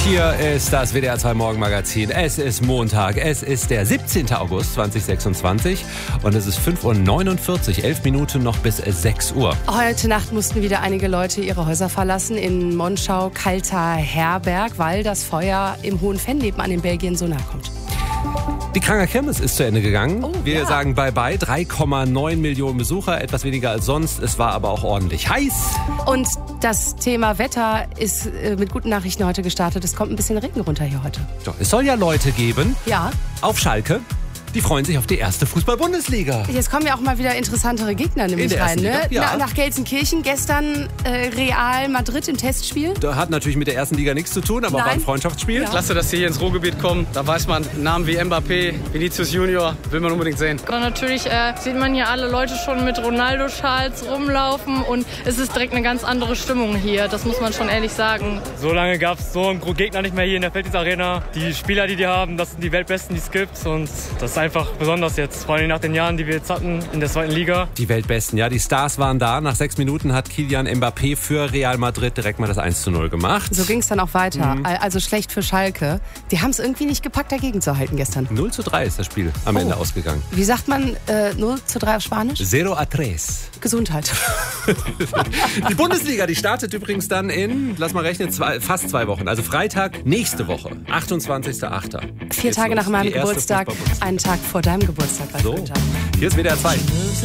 Hier ist das WDR 2 Morgenmagazin. Es ist Montag, es ist der 17. August 2026 und es ist 5:49 Uhr, 11 Minuten noch bis 6 Uhr. Heute Nacht mussten wieder einige Leute ihre Häuser verlassen in Monschau, Kalter Herberg, weil das Feuer im Hohenfenn nebenan in Belgien so nahe kommt. Die Kranger Kirmes ist zu Ende gegangen. Wir sagen Bye-bye. 3,9 Millionen Besucher, etwas weniger als sonst. Es war aber auch ordentlich heiß. Und das Thema Wetter ist mit guten Nachrichten heute gestartet. Es kommt ein bisschen Regen runter hier heute. So, es soll ja Leute geben auf Schalke. Die freuen sich auf die erste Fußball-Bundesliga. Jetzt kommen ja auch mal wieder interessantere Gegner nämlich rein. Ne? Nach Gelsenkirchen gestern Real Madrid im Testspiel. Da hat natürlich mit der ersten Liga nichts zu tun, aber war ein Freundschaftsspiel. Ja. Klasse, dass sie hier ins Ruhrgebiet kommen. Da weiß man, Namen wie Mbappé, Vinicius Junior, will man unbedingt sehen. Aber natürlich sieht man hier alle Leute schon mit Ronaldo-Schals rumlaufen und es ist direkt eine ganz andere Stimmung hier. Das muss man schon ehrlich sagen. So lange gab es so einen Gegner nicht mehr hier in der Felddienst Arena. Die Spieler, die haben, das sind die Weltbesten, die es gibt. Und das ist einfach besonders jetzt, vor allem nach den Jahren, die wir jetzt hatten in der zweiten Liga. Die Weltbesten, ja, die Stars waren da. Nach 6 Minuten hat Kylian Mbappé für Real Madrid direkt mal das 1:0 gemacht. So ging es dann auch weiter. Also schlecht für Schalke. Die haben es irgendwie nicht gepackt, dagegen zu halten gestern. 0:3 ist das Spiel am Ende ausgegangen. Wie sagt man 0:3 auf Spanisch? 0:3. Gesundheit. Die Bundesliga, die startet übrigens dann in, lass mal rechnen, fast 2 Wochen. Also Freitag nächste Woche, 28.08. 4 Tage nach meinem Geburtstag, einen Tag vor deinem Geburtstag. So, hier ist WDR 2.